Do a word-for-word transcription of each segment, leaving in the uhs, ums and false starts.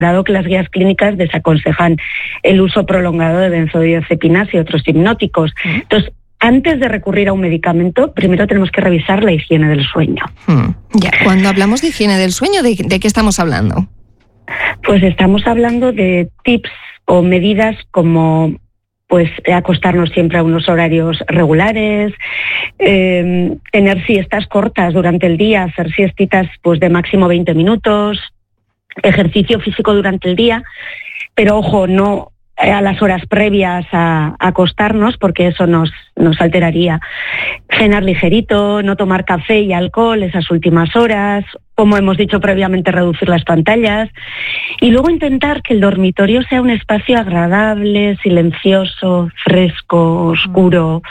dado que las guías clínicas desaconsejan el uso prolongado de benzodiazepinas y otros hipnóticos. Entonces, antes de recurrir a un medicamento, primero tenemos que revisar la higiene del sueño. Hmm. Ya, cuando hablamos de higiene del sueño, ¿de, de qué estamos hablando? Pues estamos hablando de tips o medidas como pues acostarnos siempre a unos horarios regulares, eh, tener siestas cortas durante el día, hacer siestitas pues de máximo veinte minutos, ejercicio físico durante el día, pero ojo, no a las horas previas a, a acostarnos, porque eso nos, nos alteraría. Cenar ligerito, no tomar café y alcohol esas últimas horas, como hemos dicho previamente, reducir las pantallas, y luego intentar que el dormitorio sea un espacio agradable, silencioso, fresco, oscuro.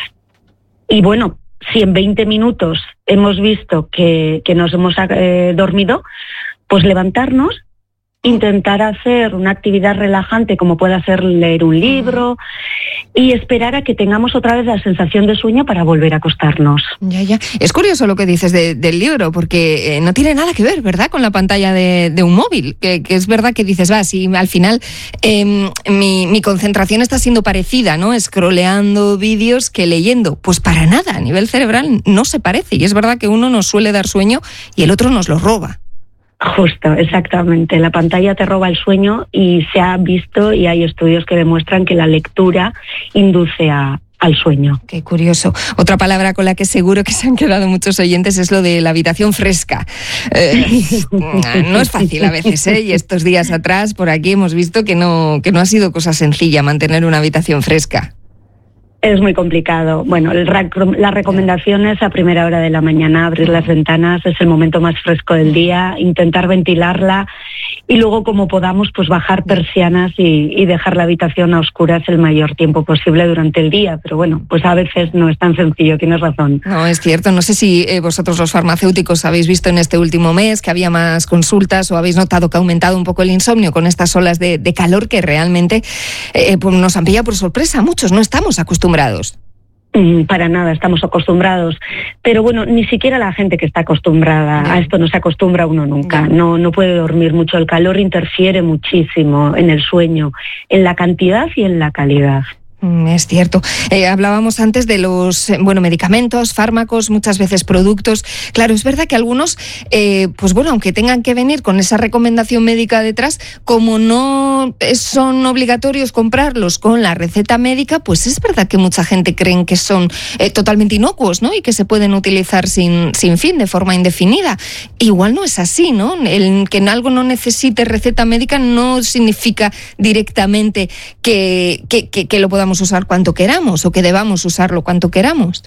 Y bueno, si en veinte minutos hemos visto que, que nos hemos eh, dormido, pues levantarnos, intentar hacer una actividad relajante como puede ser leer un libro y esperar a que tengamos otra vez la sensación de sueño para volver a acostarnos. Ya, ya. Es curioso lo que dices de, del libro, porque eh, no tiene nada que ver, ¿verdad?, con la pantalla de, de un móvil, que, que es verdad que dices, va, si al final eh, mi, mi concentración está siendo parecida, ¿no?, scrolleando vídeos que leyendo. Pues para nada, a nivel cerebral no se parece, y es verdad que uno nos suele dar sueño y el otro nos lo roba. Justo, exactamente. La pantalla te roba el sueño y se ha visto y hay estudios que demuestran que la lectura induce a, al sueño. Qué curioso. Otra palabra con la que seguro que se han quedado muchos oyentes es lo de la habitación fresca. Eh, no es fácil a veces, ¿eh? Y estos días atrás por aquí hemos visto que no, que no ha sido cosa sencilla mantener una habitación fresca. Es muy complicado. Bueno, el, la recomendación es a primera hora de la mañana abrir las ventanas, es el momento más fresco del día, intentar ventilarla y luego como podamos pues bajar persianas y, y dejar la habitación a oscuras el mayor tiempo posible durante el día. Pero bueno, pues a veces no es tan sencillo, tienes razón. No, es cierto. No sé si eh, vosotros los farmacéuticos habéis visto en este último mes que había más consultas o habéis notado que ha aumentado un poco el insomnio con estas olas de, de calor que realmente eh, pues nos han pillado por sorpresa. Muchos no estamos acostumbrados. Para nada, estamos acostumbrados. Pero bueno, ni siquiera la gente que está acostumbrada a esto no se acostumbra uno nunca. No, no puede dormir mucho. El calor interfiere muchísimo en el sueño, en la cantidad y en la calidad. Es cierto. Eh, hablábamos antes de los bueno medicamentos, fármacos, muchas veces productos. Claro, es verdad que algunos, eh, pues bueno, aunque tengan que venir con esa recomendación médica detrás, como no son obligatorios comprarlos con la receta médica, pues es verdad que mucha gente cree que son eh, totalmente inocuos, ¿no? Y que se pueden utilizar sin, sin fin, de forma indefinida. Igual no es así, ¿no? El que en algo no necesite receta médica no significa directamente que, que, que, que lo podamos usar cuanto queramos o que debamos usarlo cuanto queramos.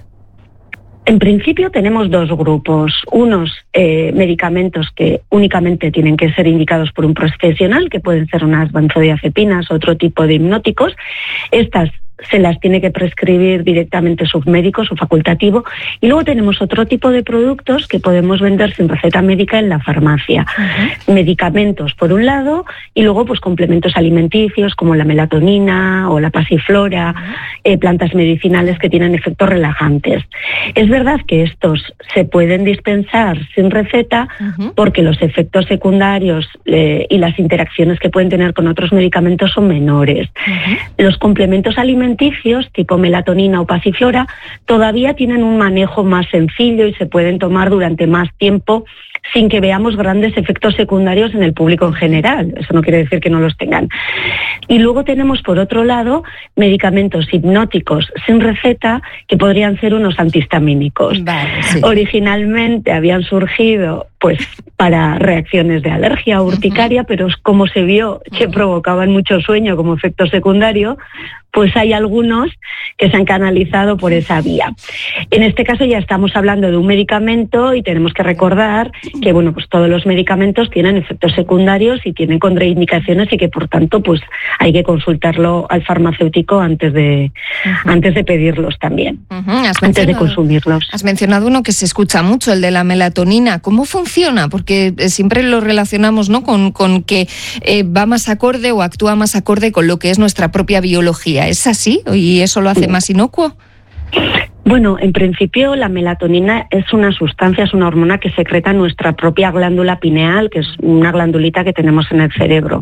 En principio tenemos dos grupos, unos eh, medicamentos que únicamente tienen que ser indicados por un profesional, que pueden ser unas benzodiazepinas, otro tipo de hipnóticos. Estas se las tiene que prescribir directamente su médico, su facultativo, y luego tenemos otro tipo de productos que podemos vender sin receta médica en la farmacia. Uh-huh. Medicamentos por un lado y luego pues complementos alimenticios como la melatonina o la pasiflora, uh-huh. eh, plantas medicinales que tienen efectos relajantes. Es verdad que estos se pueden dispensar sin receta uh-huh. porque los efectos secundarios eh, y las interacciones que pueden tener con otros medicamentos son menores. Uh-huh. Los complementos alimenticios tipo melatonina o pasiflora todavía tienen un manejo más sencillo y se pueden tomar durante más tiempo sin que veamos grandes efectos secundarios en el público en general. Eso no quiere decir que no los tengan. Y luego tenemos, por otro lado, medicamentos hipnóticos sin receta que podrían ser unos antihistamínicos. Vale, sí. Originalmente habían surgido pues para reacciones de alergia o urticaria, uh-huh. pero como se vio que provocaban mucho sueño como efecto secundario, pues hay algunos que se han canalizado por esa vía. En este caso ya estamos hablando de un medicamento y tenemos que recordar que bueno, pues todos los medicamentos tienen efectos secundarios y tienen contraindicaciones y que por tanto pues hay que consultarlo al farmacéutico antes de uh-huh. antes de pedirlos también, uh-huh. antes de consumirlos. Has mencionado uno que se escucha mucho, el de la melatonina. ¿Cómo funciona? Porque siempre lo relacionamos, ¿no?, con, con que eh, va más acorde o actúa más acorde con lo que es nuestra propia biología. ¿Es así? ¿Y eso lo hace más inocuo? Bueno, en principio la melatonina es una sustancia, es una hormona que secreta nuestra propia glándula pineal, que es una glandulita que tenemos en el cerebro.